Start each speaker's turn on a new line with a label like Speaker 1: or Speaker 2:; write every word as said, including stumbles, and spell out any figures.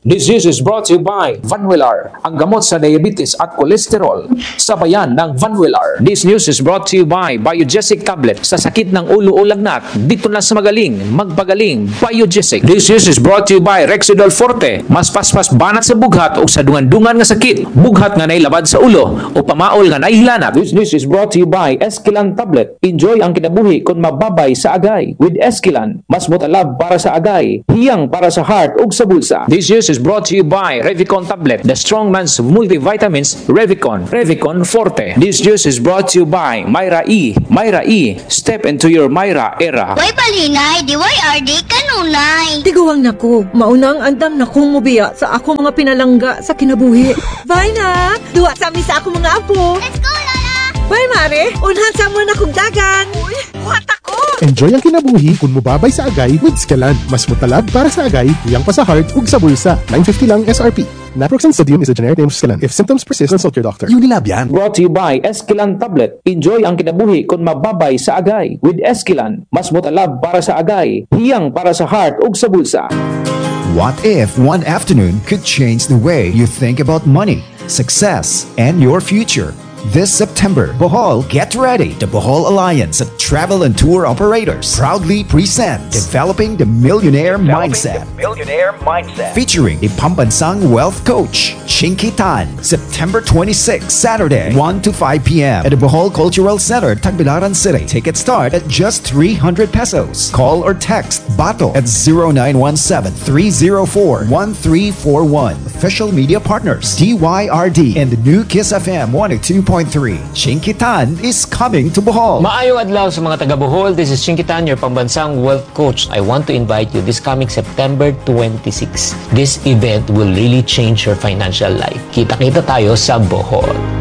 Speaker 1: This news is brought to you by Vanwillar, ang gamot sa diabetes at kolesterol. Sabayan ng Vanwillar. This news is brought to you by Biogesic Tablet. Sa sakit ng ulo o lagnat, dito na sa magaling, magpagaling, Biogesic. This news is brought to you by Rexidol Forte. Mas paspas banat sa bughat o sa dungan-dungan nga sakit. Bughat nga nailabad sa ulo o pamaol nga naihilanat. This news is brought to you by Esquilan Tablet. Enjoy ang kinabuhi kung mababay sa agay. With Esquilan, mas mutalab para sa agay, hiyang para sa heart ug sa bulsa. This news is brought to you by Revicon Tablet, the strong man's multivitamins, Revicon, Revicon Forte. This juice is brought to you by Myra E. Myra E. Step into your Myra era.
Speaker 2: Way balhinay, di way R D kanunay.
Speaker 3: Tiguwang nako, maunang andam na kong mubiya sa ako mga pinalangga sa kinabuhi. Bye na! Duwa sa amin sa ako mga apo.
Speaker 2: Let's go, Lola!
Speaker 3: Bye, Mare! Unhan sa mo na kong dagan. Uy, buhat ako!
Speaker 4: Enjoy ang kinabuhi kung mubabay sa agay with Esquilan. Mas mutalab para sa agay, hiyang pa sa heart ug sa bulsa. nine fifty lang S R P. Naproxen sodium is a generic name of Esquilan. If symptoms persist, consult your doctor.
Speaker 5: Unilab yan.
Speaker 1: Brought to you by Esquilan Tablet. Enjoy ang kinabuhi kung mababay sa agay. With Esquilan, mas mutalab para sa agay, hiyang para sa heart ug sa bulsa.
Speaker 5: What if one afternoon could change the way you think about money, success, and your future? This September, Bohol, get ready. The Bohol Alliance of Travel and Tour Operators proudly presents Developing the Millionaire Mindset.
Speaker 6: The Millionaire Mindset.
Speaker 5: Featuring a Pambansang Wealth Coach, Chinky Tan, September twenty-sixth, Saturday, one to five p m at the Bohol Cultural Center, Tagbilaran City. Tickets start at just three hundred pesos. Call or text Bato at zero nine one seven, three zero four, one three four one. Official media partners, D Y R D and the new Kiss F M one oh two point three. Chinky Tan is coming to Bohol.
Speaker 7: Maayong adlaw sa mga taga Bohol. This is Chinky Tan, your Pambansang Wealth Coach. I want to invite you this coming September twenty-sixth. This event will really change your financial life. Kita-kita tayo sa Bohol.